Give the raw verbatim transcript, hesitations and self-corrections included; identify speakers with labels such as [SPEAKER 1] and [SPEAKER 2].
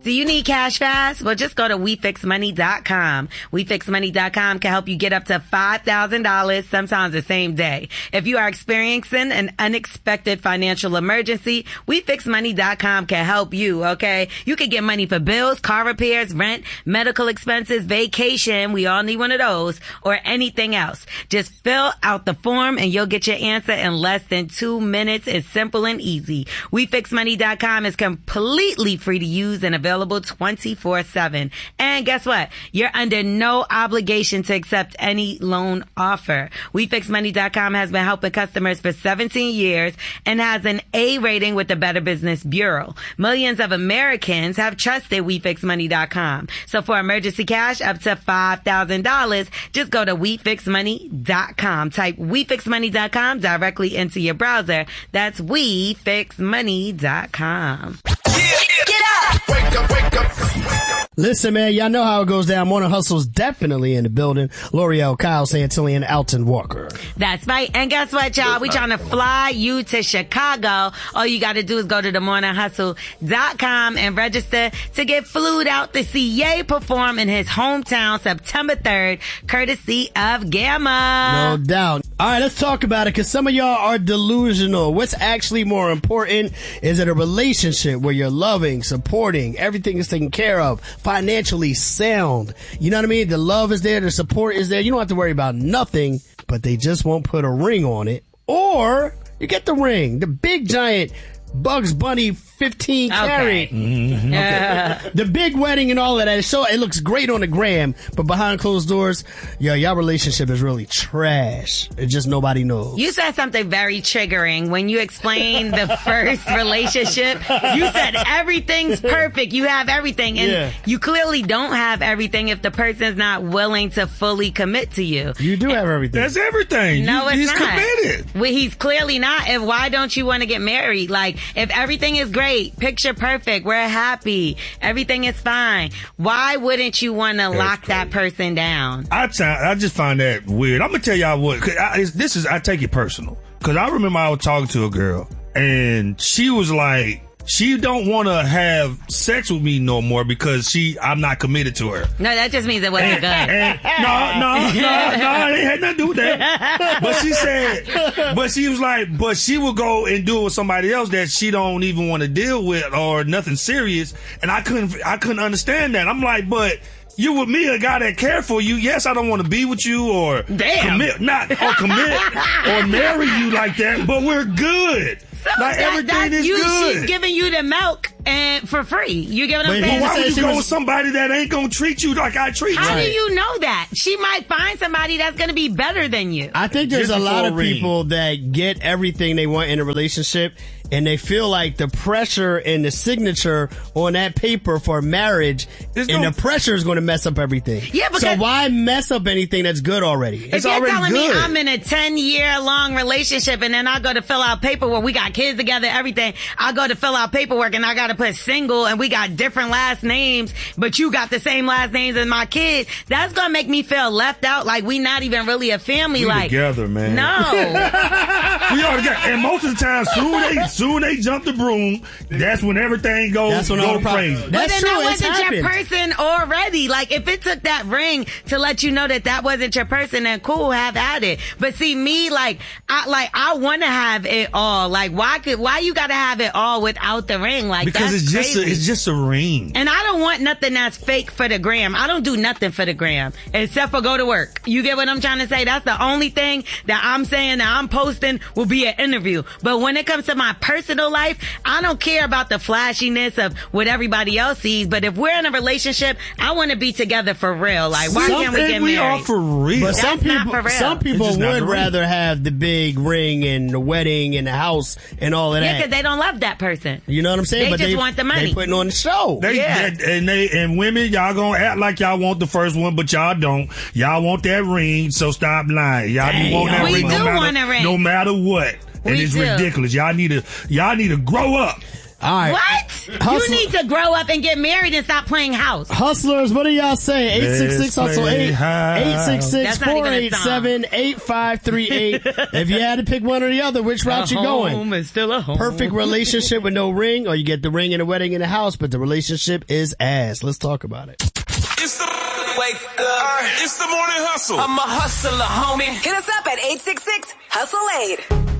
[SPEAKER 1] Do you need cash fast? Well, just go to we fix money dot com. we fix money dot com can help you get up to five thousand dollars, sometimes the same day. If you are experiencing an unexpected financial emergency, we fix money dot com can help you, okay? You can get money for bills, car repairs, rent, medical expenses, vacation. We all need one of those, or anything else. Just fill out the form and you'll get your answer in less than two minutes. It's simple and easy. we fix money dot com is completely free to use and available twenty-four seven. And guess what? You're under no obligation to accept any loan offer. we fix money dot com has been helping customers for seventeen years and has an A rating with the Better Business Bureau. Millions of Americans have trusted we fix money dot com. So for emergency cash up to five thousand dollars, just go to we fix money dot com. Type we fix money dot com directly into your browser. That's we fix money dot com.
[SPEAKER 2] Get up! Wake up, wake up, wake up.
[SPEAKER 3] Listen, man, y'all know how it goes down. Morning Hustle's definitely in the building. L'Oreal, Kyle Santilli, and Alton Walker.
[SPEAKER 1] That's right. And guess what, y'all? We trying to fly you to Chicago. All you got to do is go to the morning hustle dot com and register to get flued out to see Ye perform in his hometown September third, courtesy of Gamma.
[SPEAKER 3] No doubt. All right, let's talk about it, because some of y'all are delusional. What's actually more important? Is it a relationship where you're loving, supporting, everything is taken care of, financially sound? You know what I mean? The love is there, the support is there. You don't have to worry about nothing, but they just won't put a ring on it. Or you get the ring, the big giant Bugs Bunny fifteen carat.
[SPEAKER 1] Okay.
[SPEAKER 3] Mm-hmm. Okay. The big wedding and all of that. So it looks great on the gram, but behind closed doors, yo, y'all relationship is really trash. It's just nobody knows.
[SPEAKER 1] You said something very triggering when you explained the first relationship. You said everything's perfect. You have everything. And
[SPEAKER 3] Yeah.
[SPEAKER 1] you clearly don't have everything if the person's not willing to fully commit to you.
[SPEAKER 3] You do have everything.
[SPEAKER 4] That's everything.
[SPEAKER 1] No,
[SPEAKER 4] You-
[SPEAKER 1] it's
[SPEAKER 4] he's
[SPEAKER 1] not.
[SPEAKER 4] committed.
[SPEAKER 1] Well, he's clearly not. And why don't you want to get married? Like, if everything is great, picture perfect, we're happy, everything is fine, why wouldn't you want to lock
[SPEAKER 4] crazy.
[SPEAKER 1] that person down?
[SPEAKER 4] I t- I just find that weird. I'm gonna tell y'all what. 'Cause I, it's, this is I take it personal, because I remember I was talking to a girl and she was like, she don't want to have sex with me no more because she I'm not committed to her.
[SPEAKER 1] No, that just means it wasn't good.
[SPEAKER 4] And, no, no, no, no, it had nothing to do with that. But she said, but she was like, but she will go and do it with somebody else that she don't even want to deal with or nothing serious. And I couldn't, I couldn't understand that. I'm like, but you with me, a guy that care for you. Yes, I don't want to be with you or
[SPEAKER 1] Damn.
[SPEAKER 4] commit, not or commit or marry you like that. But we're good.
[SPEAKER 1] So
[SPEAKER 4] Like
[SPEAKER 1] that-
[SPEAKER 4] everything
[SPEAKER 1] that-
[SPEAKER 4] is
[SPEAKER 1] you,
[SPEAKER 4] good.
[SPEAKER 1] She's giving you the milk and for free. You get what I'm
[SPEAKER 3] But
[SPEAKER 1] saying?
[SPEAKER 3] who
[SPEAKER 4] Why
[SPEAKER 3] said
[SPEAKER 4] would
[SPEAKER 3] she
[SPEAKER 4] you go
[SPEAKER 3] was-
[SPEAKER 4] with somebody that ain't gonna treat you like I treat
[SPEAKER 1] How
[SPEAKER 4] you?
[SPEAKER 1] do you know that? She might find somebody that's going to be better than you.
[SPEAKER 3] I think there's
[SPEAKER 4] Just
[SPEAKER 3] a lot
[SPEAKER 4] before
[SPEAKER 3] of
[SPEAKER 4] a ring.
[SPEAKER 3] people that get everything they want in a relationship, and they feel like the pressure and the signature on that paper for marriage,
[SPEAKER 4] It's
[SPEAKER 3] and
[SPEAKER 4] no-
[SPEAKER 3] the pressure is going to mess up everything.
[SPEAKER 1] Yeah,
[SPEAKER 3] so
[SPEAKER 1] because-
[SPEAKER 3] why mess up anything that's good already?
[SPEAKER 1] If
[SPEAKER 3] It's
[SPEAKER 1] you're
[SPEAKER 3] already
[SPEAKER 1] telling
[SPEAKER 3] good.
[SPEAKER 1] me I'm in a ten year long relationship and then I go to fill out paperwork, we got kids together, everything. I go to fill out paperwork and I got to put single and we got different last names, but you got the same last names as my kid. That's going to make me feel left out, like we not even really a family.
[SPEAKER 4] We
[SPEAKER 1] like
[SPEAKER 4] together, man.
[SPEAKER 1] No.
[SPEAKER 4] We are together. And most of the time, soon they soon they jump the broom, that's when everything goes
[SPEAKER 3] That's when all
[SPEAKER 4] go
[SPEAKER 3] the problem-
[SPEAKER 4] crazy.
[SPEAKER 1] But
[SPEAKER 3] That's
[SPEAKER 1] then
[SPEAKER 3] true,
[SPEAKER 1] that
[SPEAKER 3] it's
[SPEAKER 1] wasn't your
[SPEAKER 3] happened.
[SPEAKER 1] person already. Like, if it took that ring to let you know that that wasn't your person, then cool, have at it. But see, me, like, I, like, I want to have it all. Like, why could, why you gotta have it all without the ring? Like,
[SPEAKER 4] Because
[SPEAKER 1] that's
[SPEAKER 4] it's just a,
[SPEAKER 1] crazy.
[SPEAKER 4] it's just a ring.
[SPEAKER 1] And I don't want nothing that's fake for the gram. I don't do nothing for the gram except for go to work. You get what I'm trying to say? That's the only thing that I'm saying that I'm posting will be an interview. But when it comes to my personal life, I don't care about the flashiness of what everybody else sees. But if we're in a relationship, I want to be together for real. Like, why
[SPEAKER 4] Some
[SPEAKER 1] can't we
[SPEAKER 4] things
[SPEAKER 1] get
[SPEAKER 4] we
[SPEAKER 1] married?
[SPEAKER 4] are for real.
[SPEAKER 3] But some
[SPEAKER 1] That's not
[SPEAKER 3] people,
[SPEAKER 1] for real.
[SPEAKER 3] some people
[SPEAKER 4] It's just not
[SPEAKER 3] would
[SPEAKER 4] the ring.
[SPEAKER 3] rather have the big ring and the wedding and the house and all of
[SPEAKER 1] Yeah,
[SPEAKER 3] that.
[SPEAKER 1] because they don't love that person.
[SPEAKER 3] You know what I'm saying?
[SPEAKER 1] They
[SPEAKER 3] but
[SPEAKER 1] just
[SPEAKER 3] they
[SPEAKER 1] want the money.
[SPEAKER 3] They putting on the show.
[SPEAKER 4] They,
[SPEAKER 1] Yeah.
[SPEAKER 4] they- and they and women, y'all gonna act like y'all want the first one, but y'all don't. Y'all want that ring, so stop lying. Y'all
[SPEAKER 3] Dang.
[SPEAKER 4] want that
[SPEAKER 1] We
[SPEAKER 4] ring, no
[SPEAKER 1] do
[SPEAKER 4] matter,
[SPEAKER 1] want a ring.
[SPEAKER 4] no matter what. And
[SPEAKER 1] We
[SPEAKER 4] it's
[SPEAKER 1] do.
[SPEAKER 4] ridiculous. Y'all need to y'all need to grow up.
[SPEAKER 3] All right.
[SPEAKER 1] What?
[SPEAKER 3] Hustle-
[SPEAKER 1] You need to grow up and get married and stop playing house.
[SPEAKER 3] Hustlers, what do y'all say? eight six six hustle eight eight six six
[SPEAKER 1] That's not even
[SPEAKER 3] four
[SPEAKER 1] a
[SPEAKER 3] eight seven eight five three eight. If you had to pick one or the other, which route you going?
[SPEAKER 1] Home is still a home.
[SPEAKER 3] Perfect relationship with no ring, or you get the ring and the wedding in the house, but the relationship is ass. Let's talk about it.
[SPEAKER 2] It's the wake up. It's the morning hustle. I'm a hustler, homie.
[SPEAKER 5] Hit us up at eight six six hustle eight.